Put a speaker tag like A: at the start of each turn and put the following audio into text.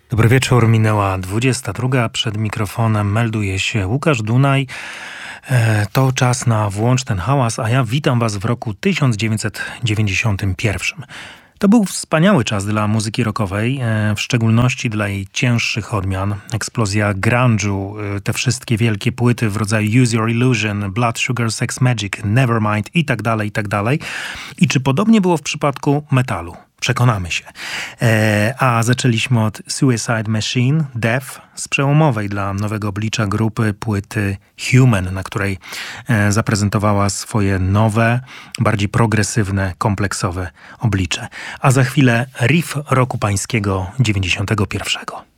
A: Dobry wieczór, minęła 22. Przed mikrofonem melduje się Łukasz Dunaj. To czas na Włącz ten hałas, a ja witam Was w roku 1991. To był wspaniały czas dla muzyki rockowej, w szczególności dla jej cięższych odmian. Eksplozja grunge'u, te wszystkie wielkie płyty w rodzaju Use Your Illusion, Blood Sugar Sex Magik, Nevermind i tak dalej, i tak dalej. I czy podobnie było w przypadku metalu? Przekonamy się. A zaczęliśmy od Suicide Machine, Death, z przełomowej dla nowego oblicza grupy płyty Human, na której zaprezentowała swoje nowe, bardziej progresywne, kompleksowe oblicze. A za chwilę riff roku pańskiego 91.